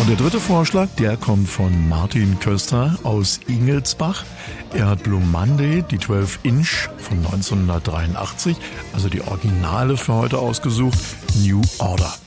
Und der dritte Vorschlag, der kommt von Martin Köster aus Ingelsbach. Er hat Blue Monday, die 12 Inch von 1983, also die Originale für heute ausgesucht, New Order.